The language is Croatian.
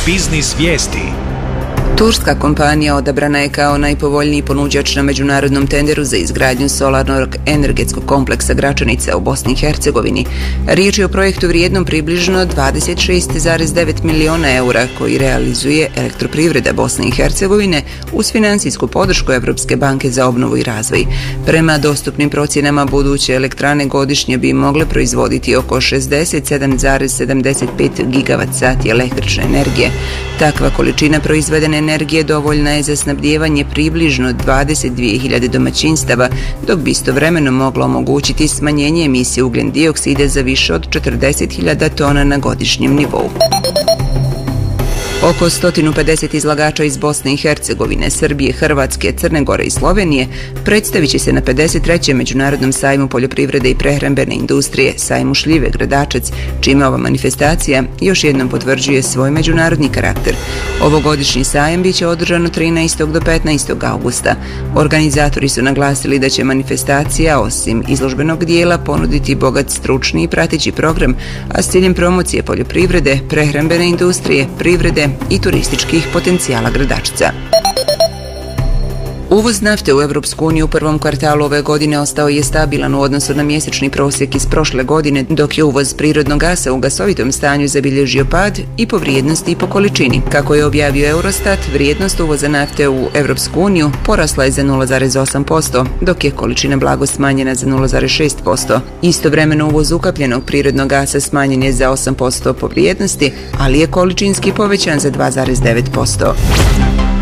Biznis vijesti. Turska kompanija odabrana je kao najpovoljniji ponuđač na međunarodnom tenderu za izgradnju solarnog energetskog kompleksa Gračanica u Bosni i Hercegovini. Riječ je o projektu vrijednom približno 26,9 miliona eura koji realizuje Elektroprivreda Bosne i Hercegovine uz financijsku podršku Evropske banke za obnovu i razvoj. Prema dostupnim procjenama buduće elektrane godišnje bi mogle proizvoditi oko 67,75 gigavat sati električne energije. Takva količina proizvedene energije dovoljna je za snabdijevanje približno 22.000 domaćinstava, dok bi istovremeno moglo omogućiti smanjenje emisije ugljen dioksida za više od 40.000 tona na godišnjem nivou. Oko 150 izlagača iz Bosne i Hercegovine, Srbije, Hrvatske, Crne Gore i Slovenije predstavit će se na 53. Međunarodnom sajmu poljoprivrede i prehrambene industrije, sajmu šljive Gradačac, čime ova manifestacija još jednom potvrđuje svoj međunarodni karakter. Ovogodišnji sajam biće održan od 13. do 15. augusta. Organizatori su naglasili da će manifestacija, osim izložbenog dijela, ponuditi bogat stručni i prateći program, a s ciljem promocije poljoprivrede, prehrambene industrije, privrede i turističkih potencijala Gradačca. Uvoz nafte u Evropsku uniju u prvom kvartalu ove godine ostao je stabilan u odnosu na mjesečni prosjek iz prošle godine, dok je uvoz prirodnog gasa u gasovitom stanju zabilježio pad i po vrijednosti i po količini. Kako je objavio Eurostat, vrijednost uvoza nafte u Evropsku uniju porasla je za 0,8%, dok je količina blago smanjena za 0,6%. Istovremeno uvoz ukapljenog prirodnog gasa smanjen je za 8% po vrijednosti, ali je količinski povećan za 2,9%.